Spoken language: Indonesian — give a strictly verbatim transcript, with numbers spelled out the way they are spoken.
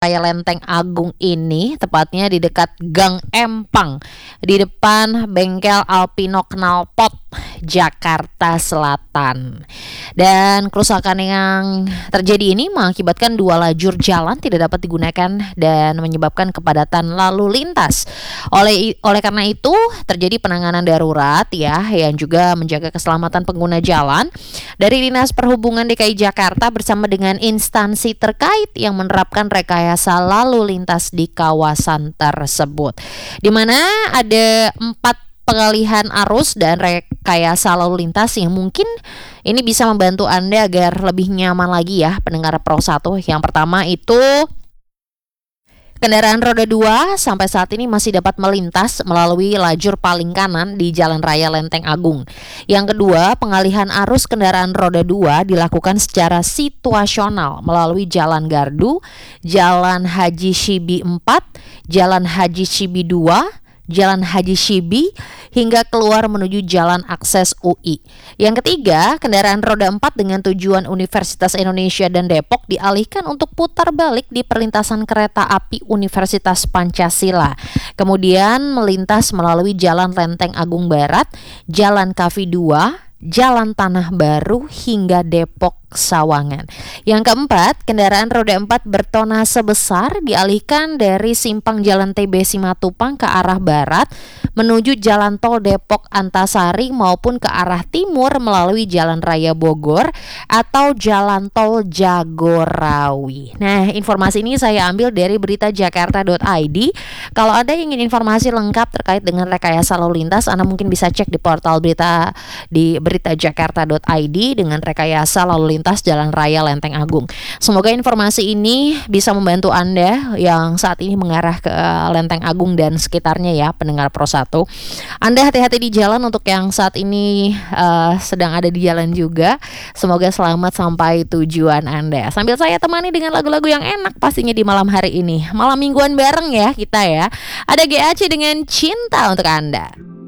Raya Lenteng Agung ini, tepatnya di dekat Gang Empang, di depan bengkel Alpino Knalpot, Jakarta Selatan. Dan kerusakan yang terjadi ini mengakibatkan dua lajur jalan tidak dapat digunakan dan menyebabkan kepadatan lalu lintas. Oleh oleh karena itu terjadi penanganan darurat ya, yang juga menjaga keselamatan pengguna jalan dari Dinas Perhubungan D K I Jakarta bersama dengan instansi terkait yang menerapkan rekayasa lalu lintas di kawasan tersebut, di mana ada empat pengalihan arus dan rekayasa lalu lintas yang mungkin ini bisa membantu Anda agar lebih nyaman lagi ya pendengar Pro satu. Yang pertama itu kendaraan roda dua sampai saat ini masih dapat melintas melalui lajur paling kanan di Jalan Raya Lenteng Agung. Yang kedua, pengalihan arus kendaraan roda dua dilakukan secara situasional melalui Jalan Gardu, Jalan Haji Shibi empat, Jalan Haji Shibi dua, Jalan Haji Shibi hingga keluar menuju Jalan Akses U I. Yang ketiga, kendaraan roda empat dengan tujuan Universitas Indonesia dan Depok dialihkan untuk putar balik di perlintasan kereta api Universitas Pancasila. Kemudian melintas melalui Jalan Lenteng Agung Barat, Jalan Kafi dua, Jalan Tanah Baru hingga Depok Sawangan. Yang keempat, kendaraan roda empat bertonase besar dialihkan dari simpang Jalan T B Simatupang ke arah barat menuju Jalan Tol Depok Antasari maupun ke arah timur melalui Jalan Raya Bogor atau Jalan Tol Jagorawi. Nah, informasi ini saya ambil dari berita jakarta dot i d. Kalau Anda ingin informasi lengkap terkait dengan rekayasa lalu lintas, Anda mungkin bisa cek di portal berita di berita jakarta dot i d dengan rekayasa lalu lintas lintas Jalan Raya Lenteng Agung. Semoga informasi ini bisa membantu Anda yang saat ini mengarah ke Lenteng Agung dan sekitarnya ya, pendengar Pro satu. Anda hati-hati di jalan untuk yang saat ini uh, sedang ada di jalan juga. Semoga selamat sampai tujuan Anda. Sambil saya temani dengan lagu-lagu yang enak pastinya di malam hari ini. Malam mingguan bareng ya kita ya. Ada G A C dengan Cinta untuk Anda.